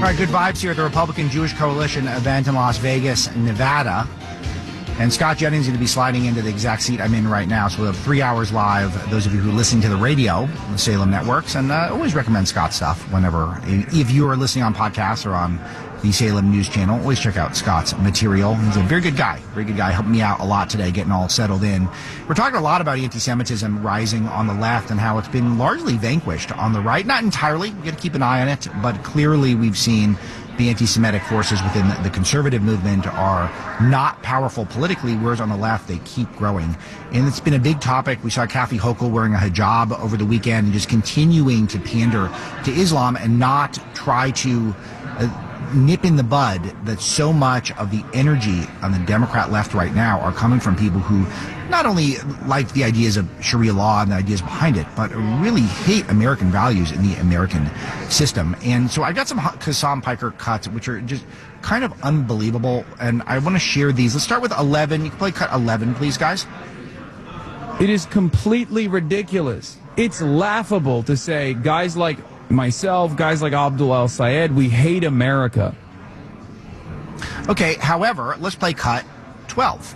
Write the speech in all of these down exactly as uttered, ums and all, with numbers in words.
right, good vibes here at the Republican Jewish Coalition event in Las Vegas, Nevada. And Scott Jennings is going to be sliding into the exact seat I'm in right now. So we'll have three hours live. Those of you who listen to the radio, the Salem Networks, and uh, always recommend Scott's stuff whenever. If you are listening on podcasts or on the Salem News Channel, always check out Scott's material. He's a very good guy. Very good guy. Helped me out a lot today getting all settled in. We're talking a lot about anti-Semitism rising on the left and how it's been largely vanquished on the right. Not entirely. We've got to keep an eye on it. But clearly we've seen the anti-Semitic forces within the conservative movement are not powerful politically, whereas on the left, they keep growing. And it's been a big topic. We saw Kathy Hochul wearing a hijab over the weekend and just continuing to pander to Islam and not try to uh, nip in the bud that so much of the energy on the Democrat left right now are coming from people who not only like the ideas of Sharia law and the ideas behind it, but really hate American values in the American system. And so I got some Kassam Piker cuts, which are just kind of unbelievable. And I want to share these. Let's start with eleven. You can play cut eleven, please, guys. It is completely ridiculous. It's laughable to say guys like myself, guys like Abdul El-Sayed, we hate America. Okay, however, let's play cut twelve.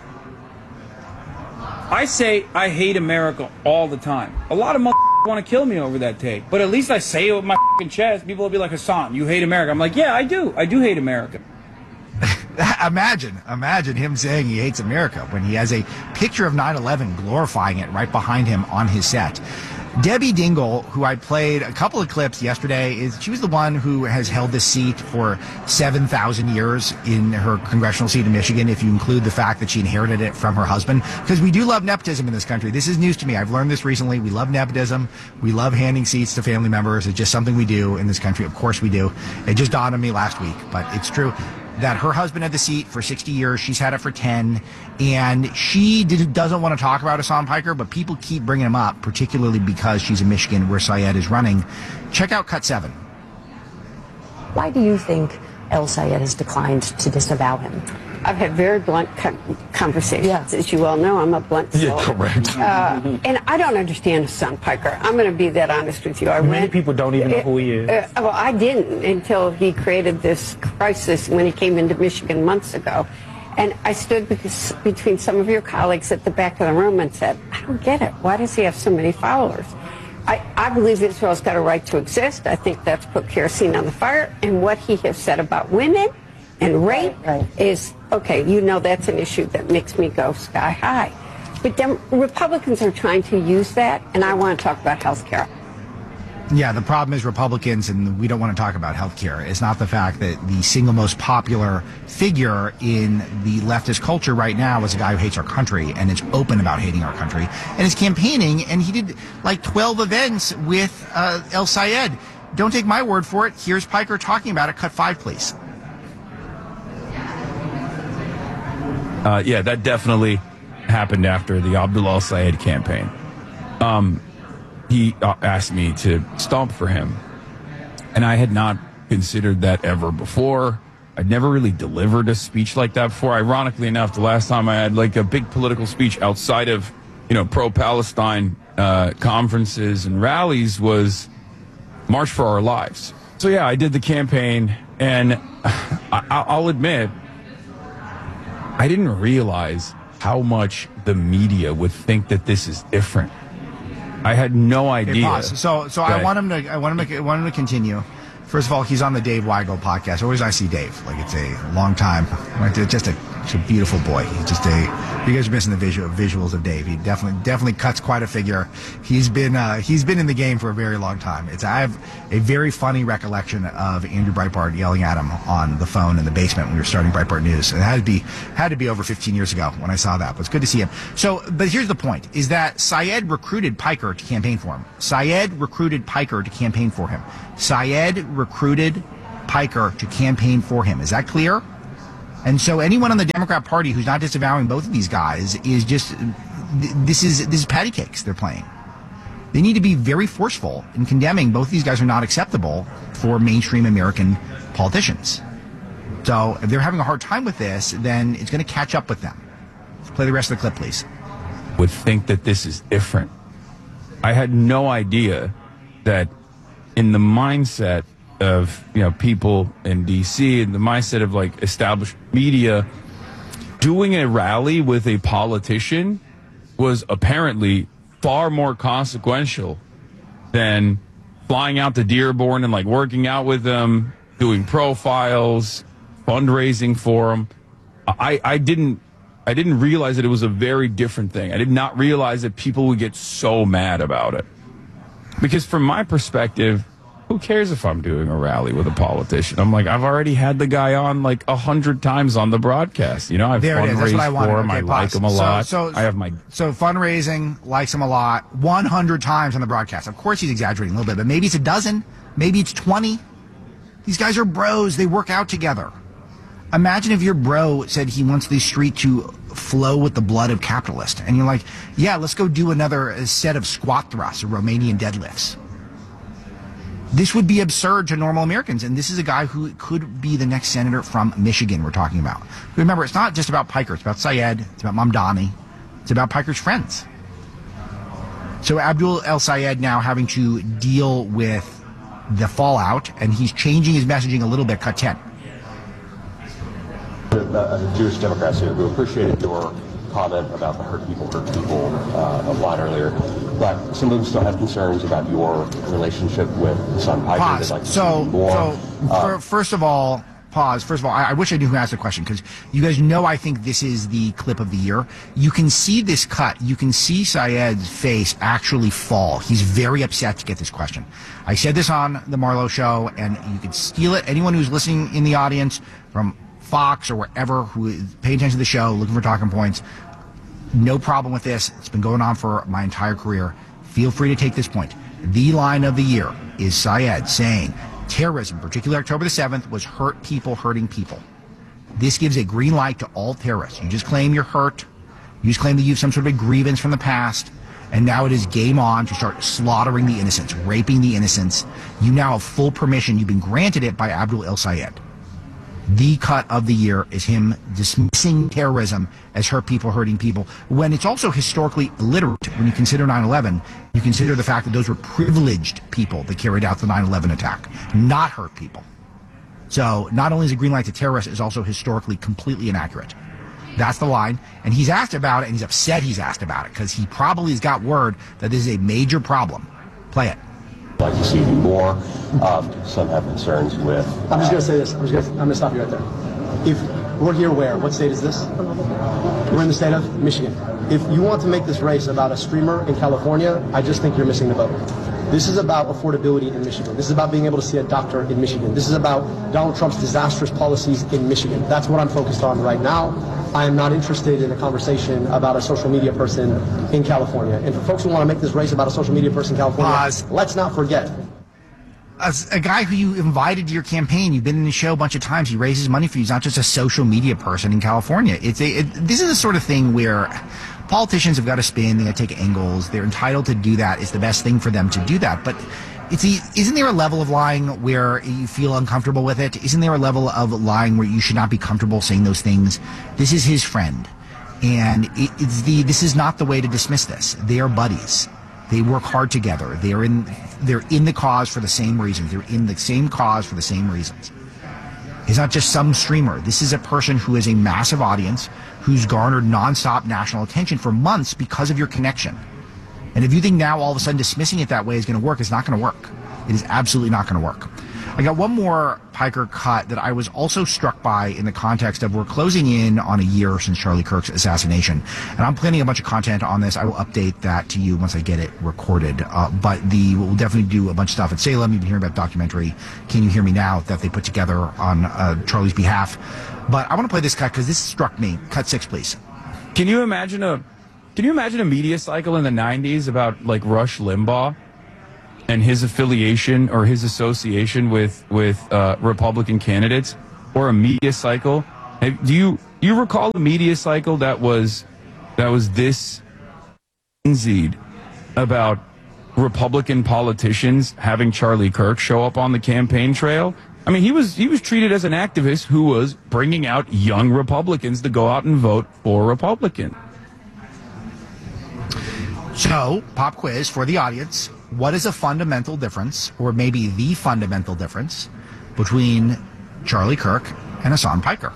I say I hate America all the time. A lot of motherfuckers want to kill me over that take, but at least I say it with my fucking chest. People will be like, Hassan, you hate America. I'm like, yeah, I do. I do hate America. Imagine, imagine him saying he hates America when he has a picture of nine eleven glorifying it right behind him on his set. Debbie Dingell, who I played a couple of clips yesterday, is she was the one who has held this seat for seven thousand years in her congressional seat in Michigan, if you include the fact that she inherited it from her husband. Because we do love nepotism in this country. This is news to me. I've learned this recently. We love nepotism. We love handing seats to family members. It's just something we do in this country. Of course we do. It just dawned on me last week, but it's true that her husband had the seat for sixty years. She's had it for ten. And she did, doesn't want to talk about Hassan Piker, but people keep bringing him up, particularly because she's in Michigan where Sayed is running. Check out cut seven. Why do you think El-Sayed has declined to disavow him? I've had very blunt conversations. Yeah. As you all know, I'm a blunt soul. Yeah, correct. Uh, and I don't understand Hassan Piker. I'm going to be that honest with you. I Many went, people don't even know who he is. Uh, well, I didn't until he created this crisis when he came into Michigan months ago. And I stood because, between some of your colleagues at the back of the room and said, I don't get it. Why does he have so many followers? I, I believe Israel's got a right to exist. I think that's put kerosene on the fire. And what he has said about women and rape right, right. is, okay, you know that's an issue that makes me go sky high. But Dem- Republicans are trying to use that, and I want to talk about health care. Yeah, the problem is Republicans, and we don't want to talk about health care. It's not the fact that the single most popular figure in the leftist culture right now is a guy who hates our country and is open about hating our country and is campaigning, and he did like twelve events with uh, El-Sayed. Don't take my word for it. Here's Piker talking about it. Cut five, please. Uh, yeah, that definitely happened after the Abdul El-Sayed campaign. Um, he uh, asked me to stomp for him, and I had not considered that ever before. I'd never really delivered a speech like that before. Ironically enough, the last time I had like a big political speech outside of, you know, pro-Palestine uh, conferences and rallies was March for Our Lives. So yeah, I did the campaign, and I- I'll admit, I didn't realize how much the media would think that this is different. I had no idea. Okay, pause. So, so I that- want him to. I want him to. I want him to continue. First of all, he's on the Dave Weigel podcast. Always I see Dave. Like, it's a long time. Just a, just a beautiful boy. He's just a. You guys are missing the visual visuals of Dave. He definitely definitely cuts quite a figure. He's been uh, he's been in the game for a very long time. It's I have a very funny recollection of Andrew Breitbart yelling at him on the phone in the basement when we were starting Breitbart News. It had to be had to be over fifteen years ago when I saw that. But it's good to see him. So, but here's the point: is that Sayed recruited Piker to campaign for him. Sayed recruited Piker to campaign for him. Sayed recruited Piker to campaign for him. Is that clear? And so anyone on the Democrat Party who's not disavowing both of these guys is just, this is this is patty cakes they're playing. They need to be very forceful in condemning both of these guys are not acceptable for mainstream American politicians. So if they're having a hard time with this, then it's going to catch up with them. Let's play the rest of the clip, please. Would think that this is different. I had no idea that in the mindset of you know people in D C and the mindset of like established media, doing a rally with a politician was apparently far more consequential than flying out to Dearborn and like working out with them, doing profiles, fundraising for them. I, I didn't I didn't realize that it was a very different thing. I did not realize that people would get so mad about it. Because from my perspective, who cares if I'm doing a rally with a politician? I'm like, I've already had the guy on like a hundred times on the broadcast. You know, I've There it is. That's what I fundraised wanted. for him. Okay, I like pause. him a So- lot. so- I have my So fundraising, likes him a lot, one hundred times on the broadcast. Of course he's exaggerating a little bit, but maybe it's a dozen, maybe it's twenty. These guys are bros. They work out together. Imagine if your bro said he wants the street to flow with the blood of capitalists. And you're like, yeah, let's go do another set of squat thrusts or Romanian deadlifts. This would be absurd to normal Americans. And this is a guy who could be the next senator from Michigan we're talking about. Remember, it's not just about Piker. It's about Syed. It's about Mamdani. It's about Piker's friends. So Abdul El Sayed now having to deal with the fallout, and he's changing his messaging a little bit. Cut ten. As a Jewish Democrats here, who appreciated your comment about the hurt people, hurt people uh, a lot earlier, but some of them still have concerns about your relationship with Hassan Piker. Pause. They'd like to So, see more. so Uh, fir- first of all, pause. First of all, I, I wish I knew who asked the question, because you guys know I think this is the clip of the year. You can see this cut. You can see Syed's face actually fall. He's very upset to get this question. I said this on the Marlowe Show, and you can steal it. Anyone who's listening in the audience from Fox or wherever who is paying attention to the show, looking for talking points, no problem with this. It's been going on for my entire career. Feel free to take this point. The line of the year is Syed saying terrorism, particularly October the seventh, was hurt people hurting people. This gives a green light to all terrorists. You just claim you're hurt. You just claim that you have some sort of a grievance from the past. And now it is game on to start slaughtering the innocents, raping the innocents. You now have full permission. You've been granted it by Abdul El Sayed. The cut of the year is him dismissing terrorism as hurt people hurting people, when it's also historically illiterate. When you consider nine eleven, you consider the fact that those were privileged people that carried out the nine eleven attack, not hurt people. So not only is a green light to terrorists, it's also historically completely inaccurate. That's the line. And he's asked about it, and he's upset he's asked about it, because he probably has got word that this is a major problem. Play it. like to see more. Um, some have concerns with. I'm just going to say this. I'm just going to, I'm going to stop you right there. If we're here, where? What state is this? We're in the state of Michigan. If you want to make this race about a streamer in California, I just think you're missing the boat. This is about affordability in Michigan. This is about being able to see a doctor in Michigan. This is about Donald Trump's disastrous policies in Michigan. That's what I'm focused on right now. I am not interested in a conversation about a social media person in California. And for folks who want to make this race about a social media person in California, Pause. let's not forget. As a guy who you invited to your campaign, you've been in the show a bunch of times. He raises money for you. He's not just a social media person in California. It's a. It, this is the sort of thing where politicians have got to spin. They got to take angles. They're entitled to do that. It's the best thing for them to do that. But it's a, isn't there a level of lying where you feel uncomfortable with it? Isn't there a level of lying where you should not be comfortable saying those things? This is his friend, and it, it's the. This is not the way to dismiss this. They are buddies. They work hard together. They're in. They're in the cause for the same reasons. They're in the same cause for the same reasons. He's not just some streamer. This is a person who has a massive audience, who's garnered nonstop national attention for months because of your connection. And if you think now all of a sudden dismissing it that way is going to work, it's not going to work. It is absolutely not going to work. I got one more Piker cut that I was also struck by in the context of we're closing in on a year since Charlie Kirk's assassination. And I'm planning a bunch of content on this. I will update that to you once I get it recorded. Uh, but the we'll definitely do a bunch of stuff at Salem. You've been hearing about the documentary Can You Hear Me Now that they put together on uh, Charlie's behalf. But I want to play this cut because this struck me. Cut six, please. Can you imagine a Can you imagine a media cycle in the nineties about like Rush Limbaugh and his affiliation or his association with with uh, Republican candidates, or a media cycle? Have, do you do you recall a media cycle that was that was this frenzied about Republican politicians having Charlie Kirk show up on the campaign trail? I mean, he was he was treated as an activist who was bringing out young Republicans to go out and vote for Republican. So, pop quiz for the audience. what is a fundamental difference, or maybe the fundamental difference, between Charlie Kirk and Hassan Piker?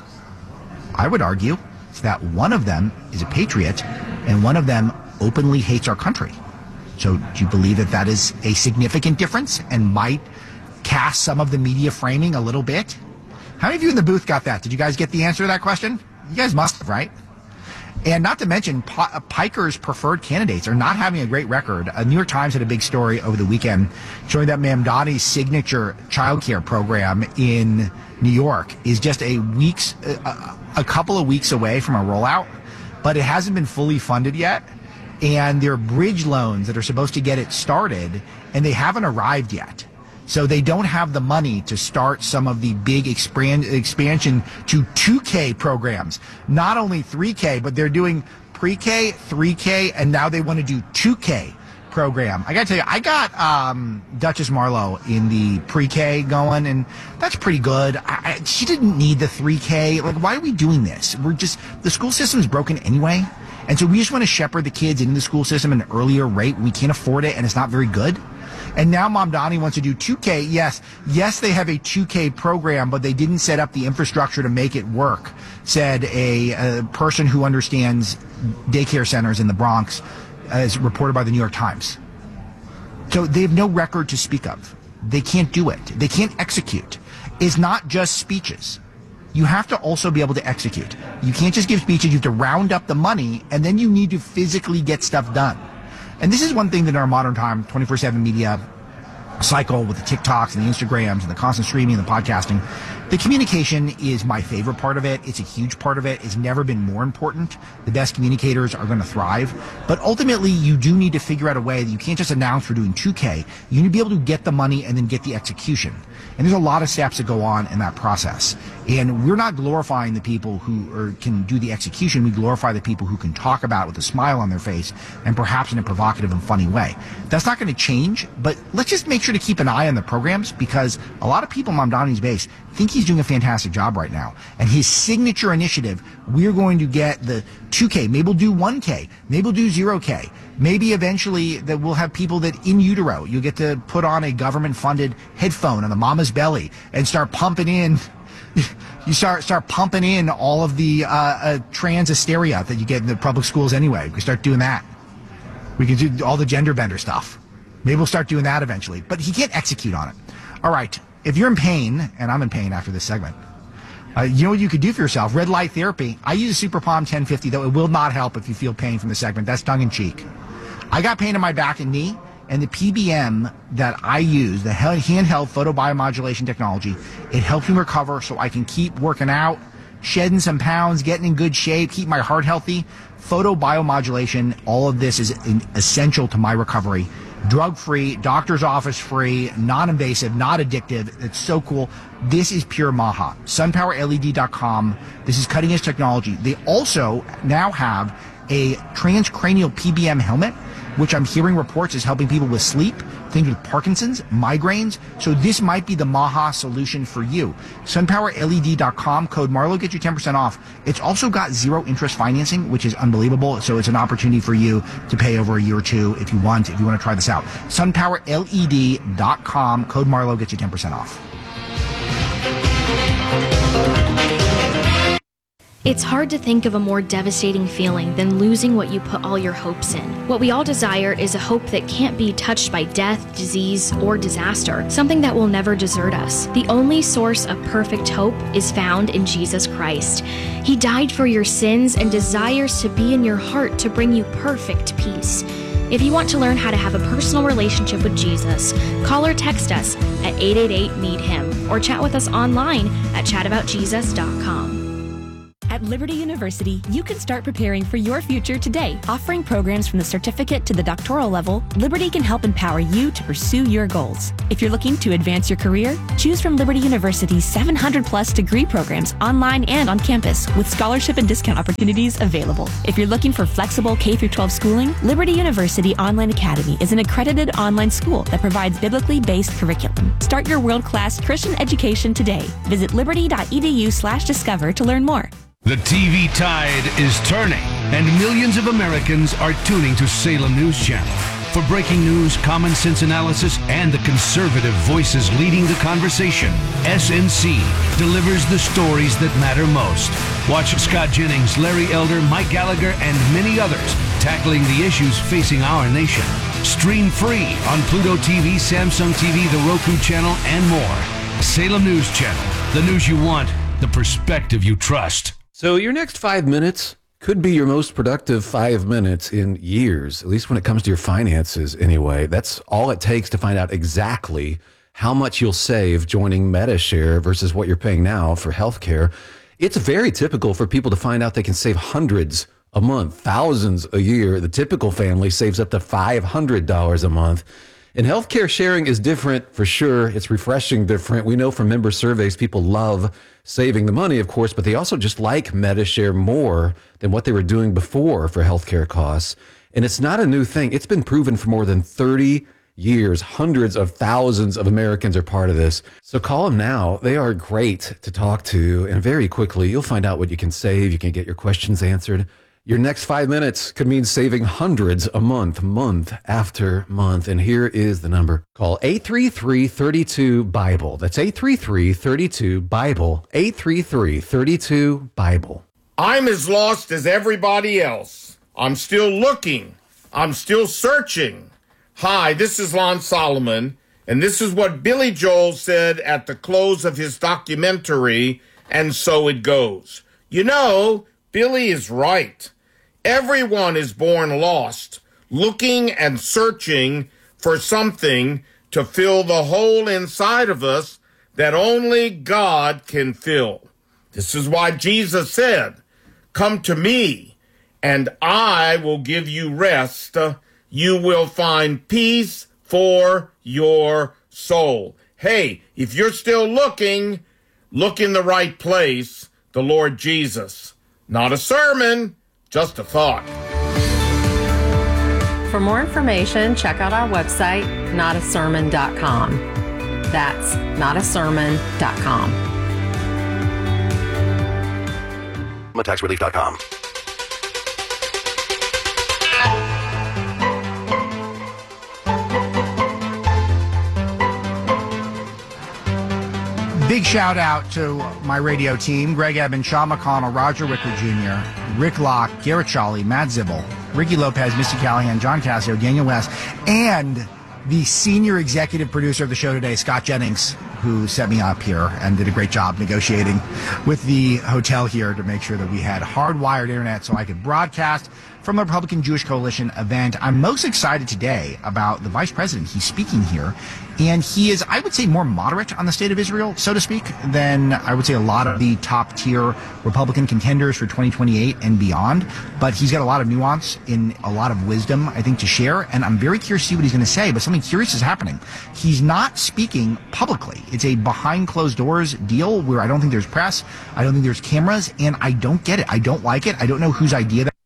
I would argue that one of them is a patriot and one of them openly hates our country. So do you believe that that is a significant difference and might cast some of the media framing a little bit? How many of you in the booth got that? Did you guys get the answer to that question? You guys must have, right? And not to mention, P- Piker's preferred candidates are not having a great record. A New York Times had a big story over the weekend showing that Mamdani's signature childcare program in New York is just a weeks, a, a couple of weeks away from a rollout, but it hasn't been fully funded yet. And there are bridge loans that are supposed to get it started, and they haven't arrived yet. So they don't have the money to start some of the big expand, expansion to two K programs. Not only three K, but they're doing pre-K, three K, and now they want to do two K program. I got to tell you, I got um, Duchess Marlowe in the pre-K going, and that's pretty good. I, I, she didn't need the three K. Like, why are we doing this? We're just, the school system is broken anyway. And so we just want to shepherd the kids into the school system at an earlier rate. We can't afford it, and it's not very good. And now Mamdani wants to do two K. Yes, yes, they have a two K program, but they didn't set up the infrastructure to make it work, said a, a person who understands daycare centers in the Bronx, as reported by the New York Times. So they have no record to speak of. They can't do it. They can't execute. It's not just speeches. You have to also be able to execute. You can't just give speeches. You have to round up the money, and then you need to physically get stuff done. And this is one thing that in our modern time, twenty-four seven media cycle with the TikToks and the Instagrams and the constant streaming and the podcasting, the communication is my favorite part of it. It's a huge part of it. It's never been more important. The best communicators are going to thrive. But ultimately, you do need to figure out a way that you can't just announce we're doing two K. You need to be able to get the money and then get the execution. And there's a lot of steps that go on in that process. And we're not glorifying the people who are, can do the execution. We glorify the people who can talk about it with a smile on their face and perhaps in a provocative and funny way. That's not going to change, but let's just make sure to keep an eye on the programs, because a lot of people in Mamdani's base think he's doing a fantastic job right now. And his signature initiative, we're going to get the two K. Maybe we'll do one K. Maybe we'll do zero K. Maybe eventually that we'll have people that in utero, you'll get to put on a government-funded headphone on the mama's belly and start pumping in, you start start pumping in all of the uh, uh, trans hysteria that you get in the public schools anyway. We can start doing that. We can do all the gender bender stuff. Maybe we'll start doing that eventually. But he can't execute on it. All right. If you're in pain, and I'm in pain after this segment, uh, you know what you could do for yourself? Red light therapy. I use a Super Palm ten fifty, though it will not help if you feel pain from the segment. That's tongue in cheek. I got pain in my back and knee, and the P B M that I use, the handheld photobiomodulation technology, it helps me recover so I can keep working out, shedding some pounds, getting in good shape, keep my heart healthy. Photobiomodulation, all of this is essential to my recovery. Drug-free, doctor's office free, non-invasive, not addictive. It's so cool. This is pure Maha. sunpower L E D dot com. This is cutting-edge technology. They also now have a transcranial P B M helmet, which I'm hearing reports is helping people with sleep, things with Parkinson's, migraines. So this might be the Maha solution for you. sunpower L E D dot com, code Marlowe gets you ten percent off. It's also got zero interest financing, which is unbelievable. So it's an opportunity for you to pay over a year or two if you want, if you want to try this out. sunpower L E D dot com, code Marlowe gets you ten percent off. It's hard to think of a more devastating feeling than losing what you put all your hopes in. What we all desire is a hope that can't be touched by death, disease, or disaster, something that will never desert us. The only source of perfect hope is found in Jesus Christ. He died for your sins and desires to be in your heart to bring you perfect peace. If you want to learn how to have a personal relationship with Jesus, call or text us at eight eight eight, meet him or chat with us online at chat about jesus dot com. At Liberty University, you can start preparing for your future today. Offering programs from the certificate to the doctoral level, Liberty can help empower you to pursue your goals. If you're looking to advance your career, choose from Liberty University's seven hundred plus degree programs online and on campus, with scholarship and discount opportunities available. If you're looking for flexible K through twelve schooling, Liberty University Online Academy is an accredited online school that provides biblically based curriculum. Start your world-class Christian education today. Visit liberty dot e d u slash discover to learn more. The T V tide is turning, and millions of Americans are tuning to Salem News Channel. For breaking news, common sense analysis, and the conservative voices leading the conversation, S N C delivers the stories that matter most. Watch Scott Jennings, Larry Elder, Mike Gallagher, and many others tackling the issues facing our nation. Stream free on Pluto T V, Samsung T V, the Roku channel, and more. Salem News Channel. The news you want, the perspective you trust. So your next five minutes could be your most productive five minutes in years, at least when it comes to your finances anyway. That's all it takes to find out exactly how much you'll save joining MediShare versus what you're paying now for healthcare. It's very typical for people to find out they can save hundreds a month, thousands a year. The typical family saves up to five hundred dollars a month. And healthcare sharing is different for sure. It's refreshing different. We know from member surveys, people love saving the money, of course, but they also just like MediShare more than what they were doing before for healthcare costs. And it's not a new thing. It's been proven for more than thirty years. Hundreds of thousands of Americans are part of this. So call them now. They are great to talk to. And very quickly, you'll find out what you can save. You can get your questions answered. Your next five minutes could mean saving hundreds a month, month after month. And here is the number. Call eight three three, three two, BIBLE. That's eight three three, three two, BIBLE. eight three three, three two, BIBLE. I'm as lost as everybody else. I'm still looking. I'm still searching. Hi, this is Lon Solomon, and this is what Billy Joel said at the close of his documentary, And So It Goes. You know, Billy is right. Everyone is born lost, looking and searching for something to fill the hole inside of us that only God can fill. This is why Jesus said, "Come to me, and I will give you rest. You will find peace for your soul." Hey, if you're still looking, look in the right place, the Lord Jesus. Not a sermon, just a thought. For more information, check out our website, not a sermon dot com. That's not a sermon dot com. tax relief dot com. Big shout out to my radio team, Greg Eben, Sean McConnell, Roger Wicker Junior, Rick Locke, Garrett Shawley, Matt Zibble, Ricky Lopez, Misty Callahan, John Cassio, Daniel West, and the senior executive producer of the show today, Scott Jennings, who set me up here and did a great job negotiating with the hotel here to make sure that we had hardwired internet so I could broadcast from the Republican Jewish Coalition event. I'm most excited today about the vice president. He's speaking here, and he is, I would say, more moderate on the state of Israel, so to speak, than I would say a lot of the top-tier Republican contenders for twenty twenty-eight and beyond. But he's got a lot of nuance in a lot of wisdom, I think, to share, and I'm very curious to see what he's going to say, but something curious is happening. He's not speaking publicly. It's a behind-closed-doors deal where I don't think there's press, I don't think there's cameras, and I don't get it. I don't like it. I don't know whose idea that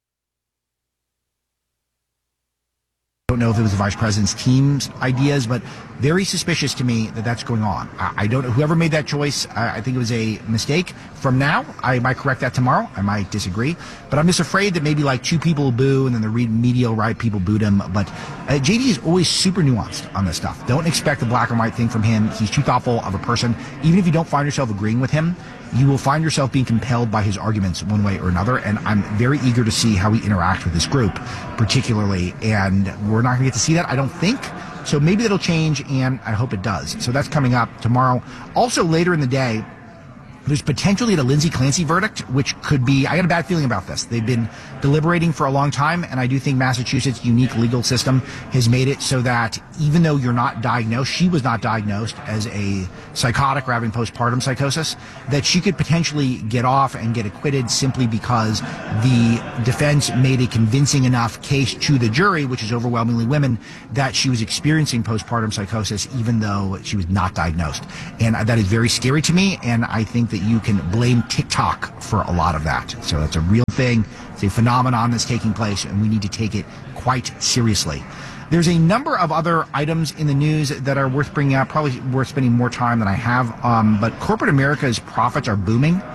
I don't know if it was the vice president's team's ideas, but very suspicious to me that that's going on. I, I don't know. Whoever made that choice, I, I think it was a mistake. From now, I might correct that tomorrow. I might disagree. But I'm just afraid that maybe like two people boo and then the media right people booed him. But uh, J D is always super nuanced on this stuff. Don't expect the black and white thing from him. He's too thoughtful of a person. Even if you don't find yourself agreeing with him, you will find yourself being compelled by his arguments one way or another, and I'm very eager to see how he interacts with this group, particularly, and we're not going to get to see that, I don't think, so maybe that'll change, and I hope it does. So that's coming up tomorrow. Also, later in the day, there's potentially a Lindsay Clancy verdict, which could be, I got a bad feeling about this. They've been deliberating for a long time, and I do think Massachusetts' unique legal system has made it so that even though you're not diagnosed, she was not diagnosed as a psychotic or having postpartum psychosis, that she could potentially get off and get acquitted simply because the defense made a convincing enough case to the jury, which is overwhelmingly women, that she was experiencing postpartum psychosis even though she was not diagnosed. And that is very scary to me, and I think that you can blame TikTok for a lot of that. So that's a real thing. It's a phenomenon that's taking place, and we need to take it quite seriously. There's a number of other items in the news that are worth bringing up, probably worth spending more time than I have. Um, but corporate America's profits are booming,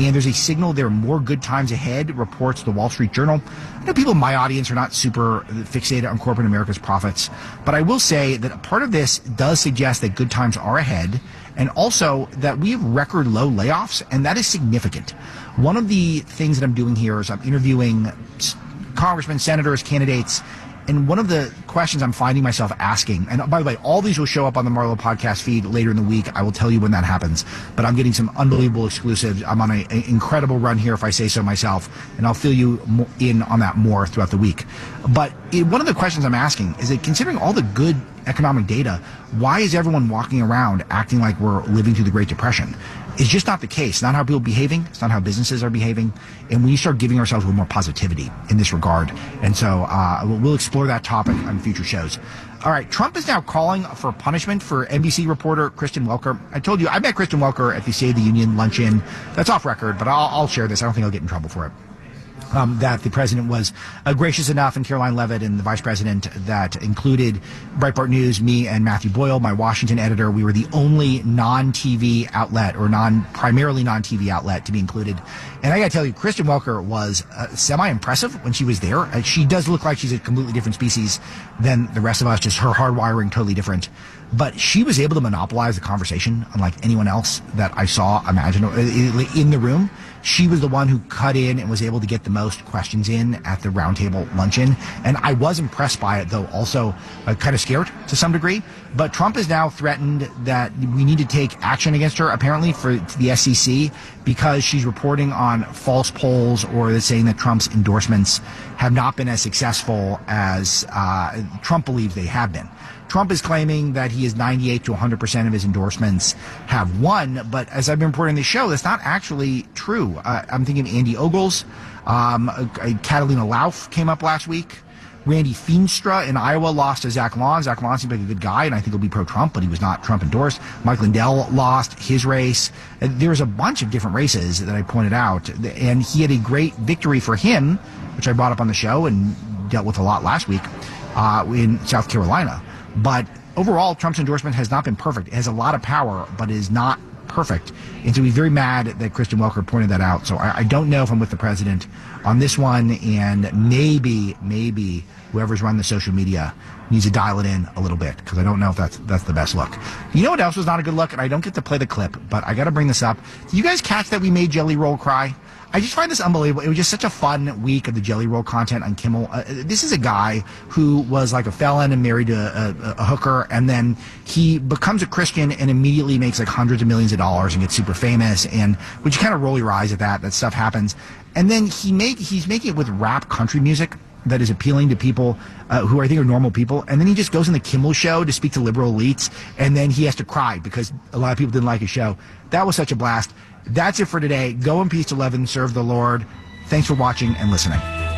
And there's a signal there are more good times ahead, reports the Wall Street Journal. I know people in my audience are not super fixated on corporate America's profits, but I will say that part of this does suggest that good times are ahead, and also that we have record low layoffs, and that is significant. One of the things that I'm doing here is I'm interviewing congressmen, senators, candidates, and one of the questions I'm finding myself asking, and by the way, all these will show up on the Marlowe podcast feed later in the week. I will tell you when that happens, but I'm getting some unbelievable exclusives. I'm on an incredible run here, if I say so myself, and I'll fill you in on that more throughout the week. But it, one of the questions I'm asking is that considering all the good economic data, why is everyone walking around acting like we're living through the Great Depression? It's just not the case. Not how people are behaving. It's not how businesses are behaving. And we start giving ourselves a little more positivity in this regard. And so uh, we'll explore that topic on future shows. All right, Trump is now calling for punishment for N B C reporter Kristen Welker. I told you, I met Kristen Welker at the State of the Union luncheon. That's off record, but I'll, I'll share this. I don't think I'll get in trouble for it. Um, that the president was uh, gracious enough, and Caroline Leavitt and the vice president, that included Breitbart News, me, and Matthew Boyle, my Washington editor. We were the only non-T V outlet, or non primarily non-T V outlet, to be included. And I got to tell you, Kristen Welker was uh, semi-impressive when she was there. Uh, she does look like she's a completely different species than the rest of us, just her hardwiring totally different. But she was able to monopolize the conversation unlike anyone else that I saw imagine in the room. She was the one who cut in and was able to get the most questions in at the roundtable luncheon. And I was impressed by it, though also uh, kind of scared to some degree. But Trump has now threatened that we need to take action against her, apparently, for the S E C, because she's reporting on false polls, or saying that Trump's endorsements have not been as successful as uh, Trump believes they have been. Trump is claiming that he is ninety-eight to one hundred percent of his endorsements have won, but as I've been reporting the show, that's not actually true. Uh, I'm thinking Andy Ogles, um, uh, Catalina Lauf came up last week. Randy Feenstra in Iowa lost to Zach Long. Zach Long seems like a good guy, and I think he'll be pro-Trump, but he was not Trump endorsed. Mike Lindell lost his race. Uh, there's a bunch of different races that I pointed out, and he had a great victory for him, which I brought up on the show and dealt with a lot last week, uh, in South Carolina. But overall, Trump's endorsement has not been perfect. It has a lot of power, but it is not perfect. And so he's very mad that Kristen Welker pointed that out. So I, I don't know if I'm with the president on this one, and maybe, maybe whoever's run the social media needs to dial it in a little bit, because I don't know if that's that's the best look. You know what else was not a good look? And I don't get to play the clip, but I got to bring this up. Did you guys catch that we made Jelly Roll cry? I just find this unbelievable. It was just such a fun week of the Jelly Roll content on Kimmel. Uh, this is a guy who was like a felon and married to a, a, a hooker, and then he becomes a Christian and immediately makes like hundreds of millions of dollars and gets super famous. And would you kind of roll your eyes at that? That stuff happens. And then he make he's making it with rap country music that is appealing to people uh, who I think are normal people. And then he just goes on the Kimmel show to speak to liberal elites, and then he has to cry because a lot of people didn't like his show. That was such a blast. That's it for today. Go in peace to Levin. Serve the Lord. Thanks for watching and listening.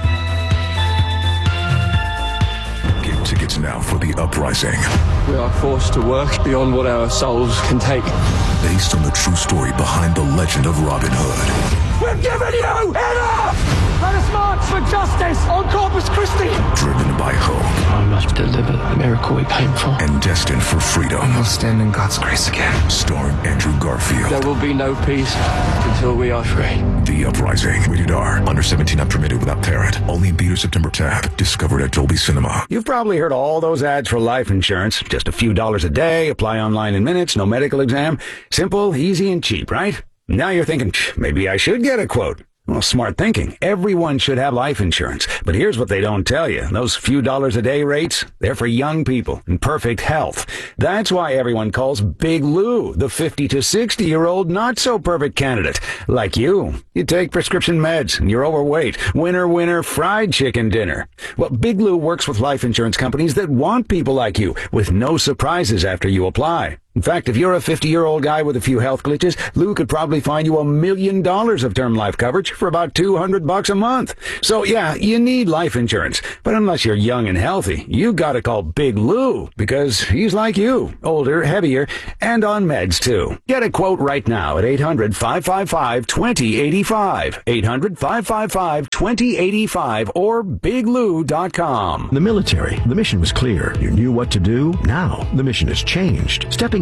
Get tickets now for The Uprising. We are forced to work beyond what our souls can take. Based on the true story behind the legend of Robin Hood. We're giving you enough! Let us march for justice on Corpus Christi! Driven by hope. I must deliver the miracle we came for. And destined for freedom. We'll stand in God's grace again. Starring Andrew Garfield. There will be no peace until we are free. The Uprising. Rated R. Under seventeen, not permitted without parent. Only in Beater September tab. Discovered at Dolby Cinema. You've probably heard all those ads for life insurance. Just a few dollars a day, apply online in minutes, no medical exam. Simple, easy, and cheap, right? Now you're thinking, maybe I should get a quote. Well, smart thinking. Everyone should have life insurance. But here's what they don't tell you. Those few dollars a day rates, they're for young people in perfect health. That's why everyone calls Big Lou the fifty to sixty-year-old not-so-perfect candidate. Like you. You take prescription meds and you're overweight. Winner, winner, fried chicken dinner. Well, Big Lou works with life insurance companies that want people like you with no surprises after you apply. In fact, if you're a fifty-year-old guy with a few health glitches, Lou could probably find you a million dollars of term life coverage for about two hundred bucks a month. So yeah, you need life insurance. But unless you're young and healthy, you gotta call Big Lou, because he's like you, older, heavier, and on meds too. Get a quote right now at eight hundred, five five five, two zero eight five, eight hundred, five five five, two zero eight five, or big lou dot com. The military, the mission was clear. You knew what to do. Now, the mission has changed. Stepping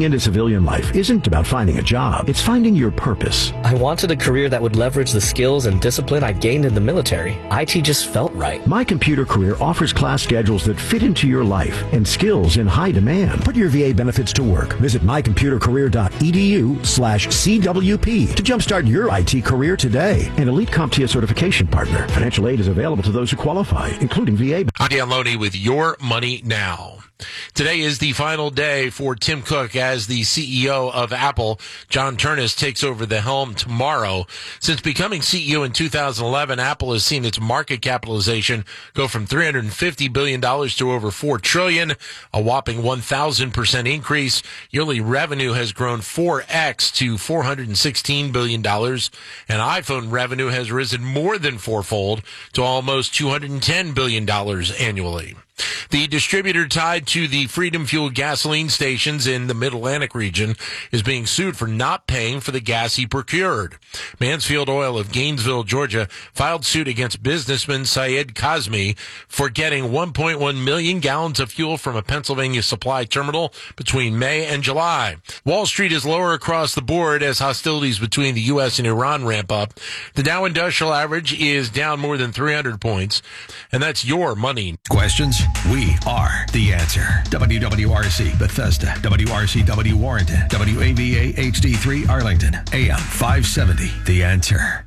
Moving into civilian life isn't about finding a job. It's finding your purpose. I wanted a career that would leverage the skills and discipline I gained in the military. I T just felt right. My Computer Career offers class schedules that fit into your life and skills in high demand. Put your V A benefits to work. Visit mycomputercareer.edu slash CWP to jumpstart your I T career today. An Elite CompTIA certification partner. Financial aid is available to those who qualify, including V A. I'm Dan Loney with Your Money Now. Today is the final day for Tim Cook as the C E O of Apple. John Ternus takes over the helm tomorrow. Since becoming C E O in two thousand eleven, Apple has seen its market capitalization go from three hundred fifty billion dollars to over four trillion dollars, a whopping one thousand percent increase. Yearly revenue has grown four x to four hundred sixteen billion dollars, and iPhone revenue has risen more than fourfold to almost two hundred ten billion dollars annually. The distributor tied to the Freedom Fuel gasoline stations in the Mid-Atlantic region is being sued for not paying for the gas he procured. Mansfield Oil of Gainesville, Georgia, filed suit against businessman Syed Kazmi for getting one point one million gallons of fuel from a Pennsylvania supply terminal between May and July. Wall Street is lower across the board as hostilities between the U S and Iran ramp up. The Dow Industrial Average is down more than three hundred points, and that's your money. Questions? We are the answer. W W R C Bethesda, W R C W Warrenton, W A V A H D three Arlington, A M five seventy. The Answer.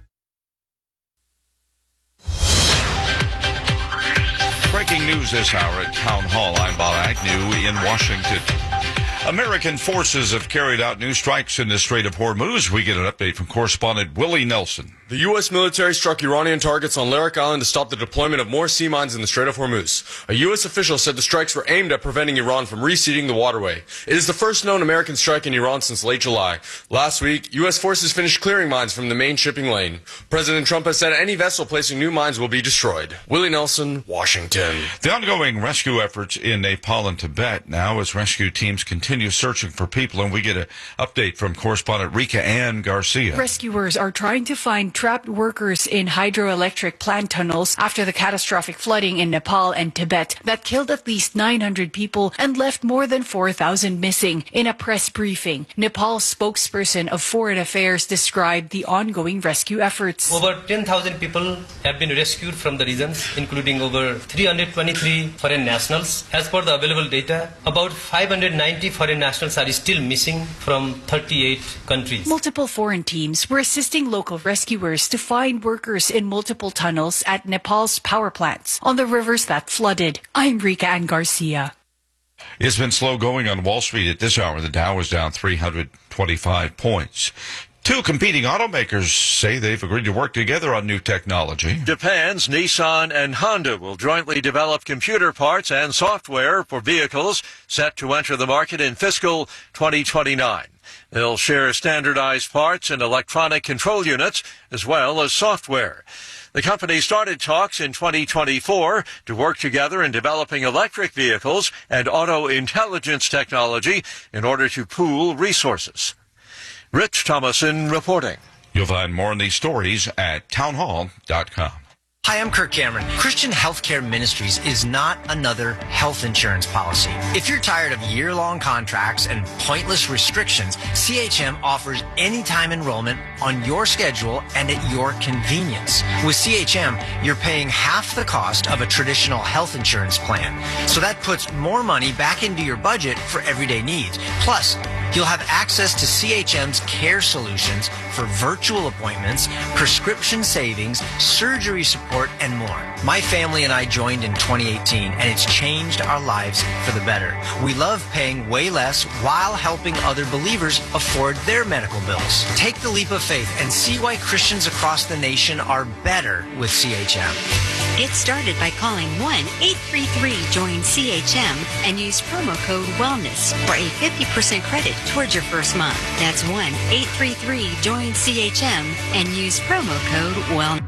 Breaking news this hour at Town Hall. I'm Bob Agnew in Washington. American forces have carried out new strikes in the Strait of Hormuz. We get an update from correspondent Willie Nelson. The U S military struck Iranian targets on Larak Island to stop the deployment of more sea mines in the Strait of Hormuz. A U S official said the strikes were aimed at preventing Iran from reseeding the waterway. It is the first known American strike in Iran since late July. Last week, U S forces finished clearing mines from the main shipping lane. President Trump has said any vessel placing new mines will be destroyed. Willie Nelson, Washington. The ongoing rescue efforts in Nepal and Tibet now as rescue teams continue searching for people, and we get an update from correspondent Rika Ann Garcia. Rescuers are trying to find trapped workers in hydroelectric plant tunnels after the catastrophic flooding in Nepal and Tibet that killed at least nine hundred people and left more than four thousand missing. In a press briefing, Nepal's spokesperson of Foreign Affairs described the ongoing rescue efforts. Over ten thousand people have been rescued from the regions, including over three hundred twenty-three foreign nationals. As per the available data, about five hundred ninety foreign nationals are still missing from thirty-eight countries. Multiple foreign teams were assisting local rescuers to find workers in multiple tunnels at Nepal's power plants on the rivers that flooded. I'm Rika Ann Garcia. It's been slow going on Wall Street at this hour. The Dow is down three hundred twenty-five points. Two competing automakers say they've agreed to work together on new technology. Japan's Nissan and Honda will jointly develop computer parts and software for vehicles set to enter the market in fiscal twenty twenty-nine. They'll share standardized parts and electronic control units as well as software. The company started talks in twenty twenty-four to work together in developing electric vehicles and auto intelligence technology in order to pool resources. Rich Thomason reporting. You'll find more on these stories at townhall dot com. Hi, I'm Kirk Cameron. Christian Healthcare Ministries is not another health insurance policy. If you're tired of year-long contracts and pointless restrictions, C H M offers anytime enrollment on your schedule and at your convenience. With C H M, you're paying half the cost of a traditional health insurance plan. So that puts more money back into your budget for everyday needs. Plus, you'll have access to C H M's care solutions for virtual appointments, prescription savings, surgery support, and more. My family and I joined in twenty eighteen, and it's changed our lives for the better. We love paying way less while helping other believers afford their medical bills. Take the leap of faith and see why Christians across the nation are better with C H M. Get started by calling one eight three three join C H M and use promo code WELLNESS for a fifty percent credit towards your first month. That's one eight three three join C H M and use promo code WELLNESS.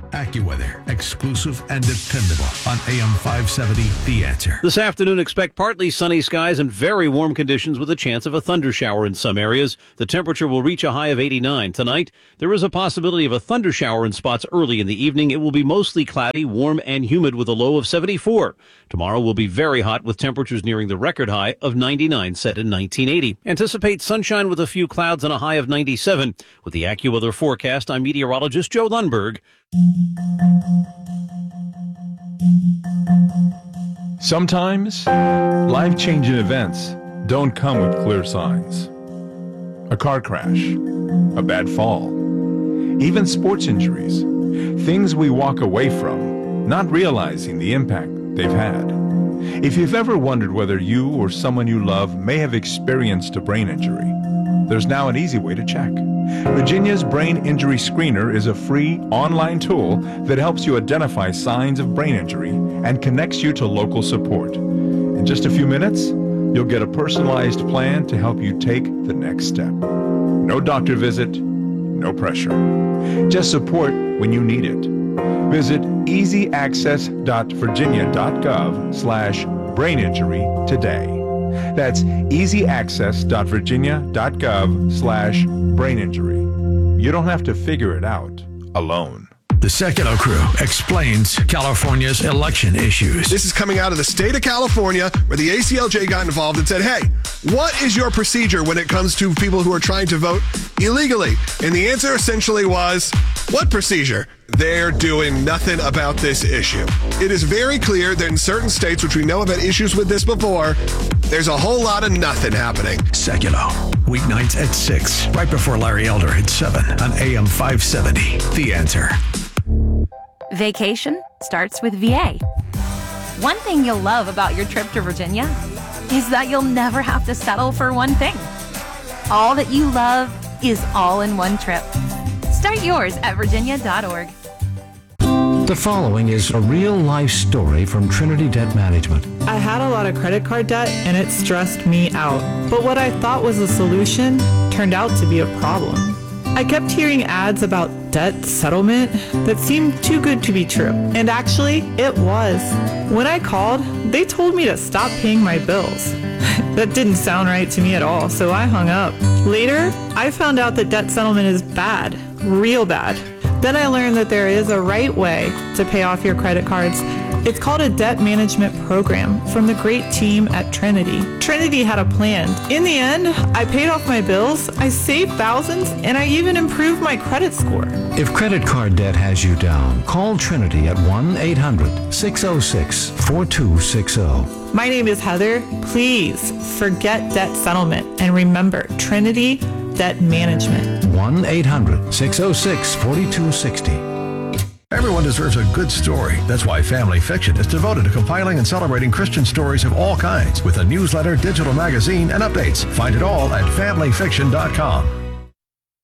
AccuWeather, exclusive and dependable on A M five seventy, The Answer. This afternoon, expect partly sunny skies and very warm conditions with a chance of a thunder shower in some areas. The temperature will reach a high of eighty-nine. Tonight, there is a possibility of a thunder shower in spots early in the evening. It will be mostly cloudy, warm, and humid with a low of seventy-four. Tomorrow will be very hot with temperatures nearing the record high of ninety-nine set in nineteen eighty. Anticipate sunshine with a few clouds and a high of ninety-seven. With the AccuWeather forecast, I'm meteorologist Joe Lundberg. Sometimes, life-changing events don't come with clear signs. A car crash, a bad fall, even sports injuries. Things we walk away from, not realizing the impact they've had. If you've ever wondered whether you or someone you love may have experienced a brain injury, there's now an easy way to check. Virginia's Brain Injury Screener is a free online tool that helps you identify signs of brain injury and connects you to local support. In just a few minutes, you'll get a personalized plan to help you take the next step. No doctor visit, no pressure. Just support when you need it. Visit easyaccess.virginia.gov slash brain injury today. That's easyaccess.virginia.gov slash brain injury. You don't have to figure it out alone. The Secular Crew explains California's election issues. This is coming out of the state of California, where the A C L J got involved and said, hey, what is your procedure when it comes to people who are trying to vote illegally? And the answer essentially was, what procedure? They're doing nothing about this issue. It is very clear that in certain states, which we know have had issues with this before, there's a whole lot of nothing happening. Secular, weeknights at six, right before Larry Elder at seven on A M five seventy. The Answer. Vacation starts with V A. One thing you'll love about your trip to Virginia is that you'll never have to settle for one thing. All that you love is all in one trip. Start yours at virginia dot org. The following is a real-life story from Trinity Debt Management. I had a lot of credit card debt and it stressed me out. But what I thought was a solution turned out to be a problem. I kept hearing ads about debt settlement that seemed too good to be true. And actually, it was. When I called, they told me to stop paying my bills. That didn't sound right to me at all, so I hung up. Later, I found out that debt settlement is bad, real bad. Then I learned that there is a right way to pay off your credit cards. It's called a debt management program from the great team at Trinity. Trinity had a plan. In the end, I paid off my bills, I saved thousands, and I even improved my credit score. If credit card debt has you down, call Trinity at one eight hundred six oh six four two six oh. My name is Heather. Please forget debt settlement and remember Trinity Debt Management. one eight hundred six oh six four two six oh. Everyone deserves a good story. That's why Family Fiction is devoted to compiling and celebrating Christian stories of all kinds with a newsletter, digital magazine, and updates. Find it all at family fiction dot com.